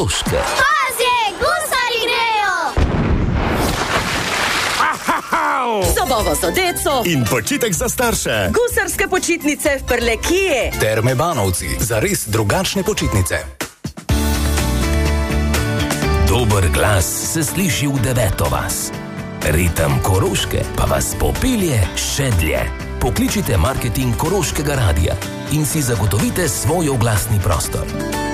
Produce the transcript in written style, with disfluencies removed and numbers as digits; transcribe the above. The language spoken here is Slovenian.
Koroške. Pazi, gusari grejo! Zabava za deco in počitek za starše. Gusarske počitnice v Prlekiji. Terme Banovci, za res drugačne počitnice. Dober glas se sliši v 9. vas. Ritem Koroške pa vas popelje še dlje. Pokličite marketing Koroškega radia in si zagotovite svoj oglasni prostor.